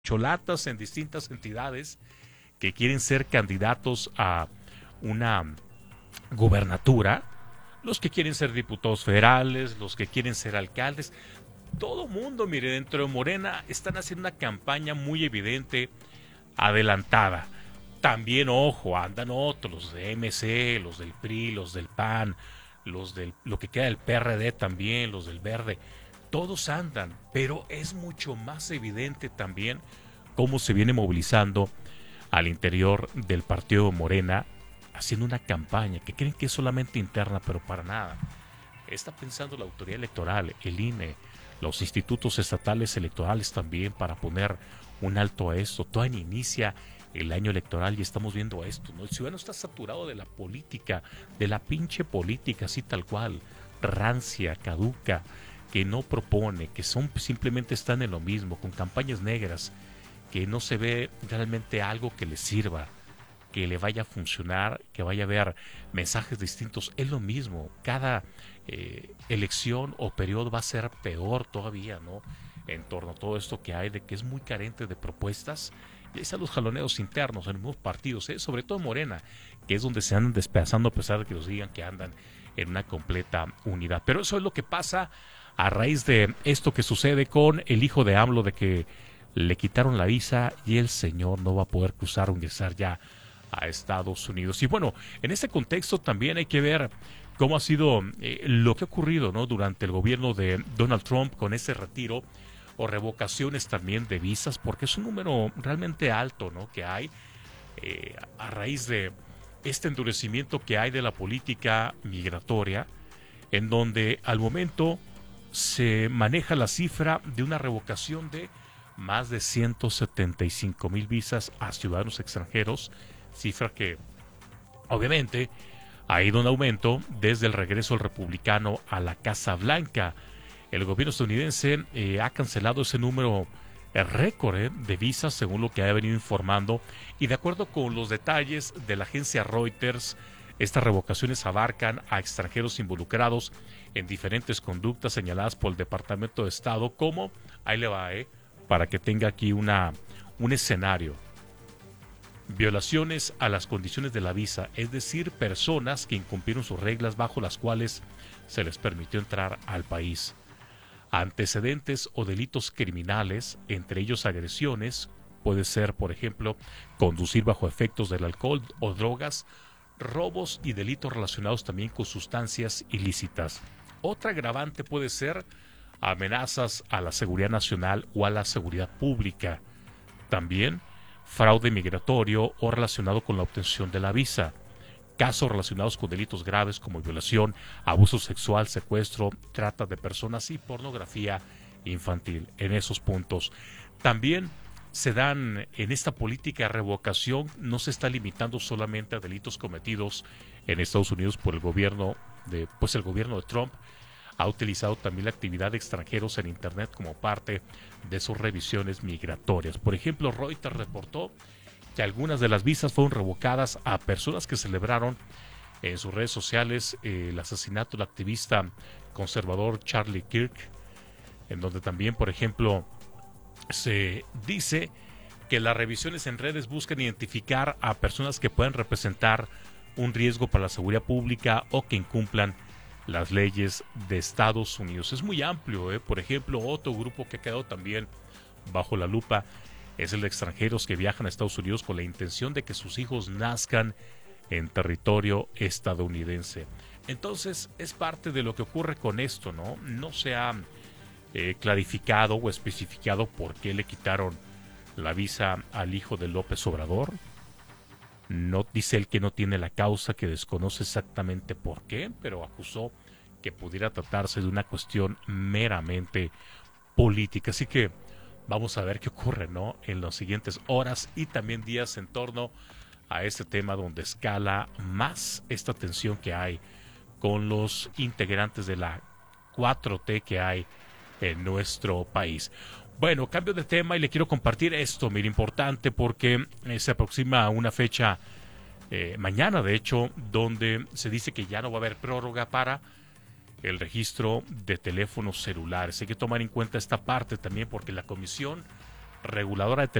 cholatas en distintas entidades que quieren ser candidatos a una gubernatura, los que quieren ser diputados federales, los que quieren ser alcaldes, todo mundo, mire, dentro de Morena están haciendo una campaña muy evidente, adelantada. También, ojo, andan otros, los de MC, los del PRI, los del PAN, los del lo que queda del PRD también, los del Verde. Todos andan, pero es mucho más evidente también cómo se viene movilizando al interior del partido Morena, haciendo una campaña que creen que es solamente interna, pero para nada. Está pensando la autoridad electoral, el INE, los institutos estatales electorales también para poner un alto a esto. Todavía inicia el año electoral y estamos viendo esto, ¿no? El ciudadano está saturado de la política, de la pinche política, así tal cual, rancia, caduca, que no propone, que simplemente están en lo mismo, con campañas negras, que no se ve realmente algo que les sirva, que le vaya a funcionar, que vaya a haber mensajes distintos. Es lo mismo, cada elección o periodo va a ser peor todavía, ¿no? En torno a todo esto que hay, de que es muy carente de propuestas. Y ahí están los jaloneos internos en los mismos partidos, sobre todo Morena, que es donde se andan despedazando a pesar de que nos digan que andan en una completa unidad. Pero eso es lo que pasa a raíz de esto que sucede con el hijo de AMLO, de que le quitaron la visa y el señor no va a poder cruzar o ingresar ya a Estados Unidos. Y bueno, en este contexto también hay que ver cómo ha sido lo que ha ocurrido, ¿no? Durante el gobierno de Donald Trump con ese retiro o revocaciones también de visas, porque es un número realmente alto, ¿no? Que hay a raíz de este endurecimiento que hay de la política migratoria, en donde al momento se maneja la cifra de una revocación de más de 175,000 visas a ciudadanos extranjeros, cifra que obviamente ha ido en aumento desde el regreso del republicano a la Casa Blanca. El gobierno estadounidense ha cancelado ese número récord de visas, según lo que ha venido informando, y de acuerdo con los detalles de la agencia Reuters, estas revocaciones abarcan a extranjeros involucrados en diferentes conductas señaladas por el Departamento de Estado, como, ahí le va, para que tenga aquí un escenario: violaciones a las condiciones de la visa, es decir, personas que incumplieron sus reglas bajo las cuales se les permitió entrar al país; antecedentes o delitos criminales, entre ellos agresiones, puede ser, por ejemplo, conducir bajo efectos del alcohol o drogas; robos y delitos relacionados también con sustancias ilícitas. Otra agravante puede ser amenazas a la seguridad nacional o a la seguridad pública. También fraude migratorio o relacionado con la obtención de la visa. Casos relacionados con delitos graves como violación, abuso sexual, secuestro, trata de personas y pornografía infantil. En esos puntos también se dan en esta política de revocación, no se está limitando solamente a delitos cometidos en Estados Unidos por el gobierno de Trump. Ha utilizado también la actividad de extranjeros en Internet como parte de sus revisiones migratorias. Por ejemplo, Reuters reportó que algunas de las visas fueron revocadas a personas que celebraron en sus redes sociales el asesinato del activista conservador Charlie Kirk, en donde también, por ejemplo, se dice que las revisiones en redes buscan identificar a personas que puedan representar un riesgo para la seguridad pública o que incumplan las leyes de Estados Unidos. Es muy amplio, Por ejemplo, otro grupo que ha quedado también bajo la lupa es el de extranjeros que viajan a Estados Unidos con la intención de que sus hijos nazcan en territorio estadounidense. Entonces, es parte de lo que ocurre con esto, ¿no? No se ha clarificado o especificado por qué le quitaron la visa al hijo de López Obrador. No dice él que no tiene la causa, que desconoce exactamente por qué, pero acusó que pudiera tratarse de una cuestión meramente política. Así que vamos a ver qué ocurre, ¿no? En las siguientes horas y también días en torno a este tema, donde escala más esta tensión que hay con los integrantes de la 4T que hay en nuestro país. Bueno, cambio de tema y le quiero compartir esto, mira, importante, porque se aproxima una fecha, mañana de hecho, donde se dice que ya no va a haber prórroga para el registro de teléfonos celulares. Hay que tomar en cuenta esta parte también, porque la Comisión reguladora de